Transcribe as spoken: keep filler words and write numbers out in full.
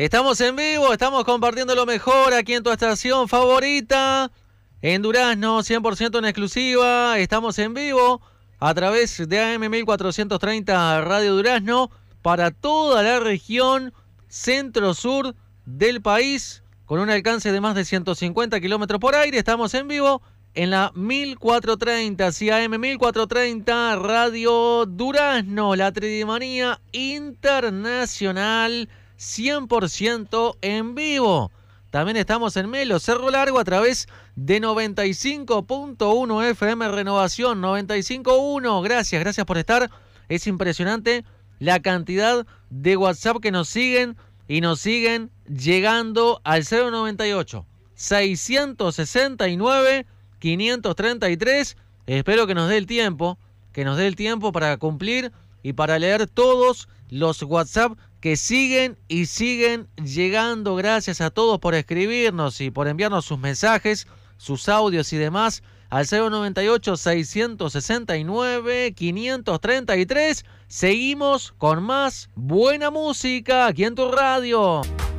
Estamos en vivo, estamos compartiendo lo mejor aquí en tu estación favorita, en Durazno, cien por ciento en exclusiva. Estamos en vivo a través de A M mil cuatrocientos treinta Radio Durazno para toda la región centro-sur del país, con un alcance de más de ciento cincuenta kilómetros por aire. Estamos en vivo en la mil cuatrocientos treinta, sí, A M mil cuatrocientos treinta Radio Durazno, la Tridimanía Internacional, cien por ciento en vivo. También estamos en Melo, Cerro Largo, a través de noventa y cinco punto uno F M Renovación, noventa y cinco punto uno. Gracias, gracias por estar. Es impresionante la cantidad de WhatsApp que nos siguen y nos siguen llegando al cero noventa y ocho, seiscientos sesenta y nueve, quinientos treinta y tres. Espero que nos dé el tiempo, que nos dé el tiempo para cumplir y para leer todos los WhatsApp que siguen y siguen llegando. Gracias a todos por escribirnos y por enviarnos sus mensajes, sus audios y demás al cero noventa y ocho, seiscientos sesenta y nueve, quinientos treinta y tres. Seguimos con más buena música aquí en tu radio.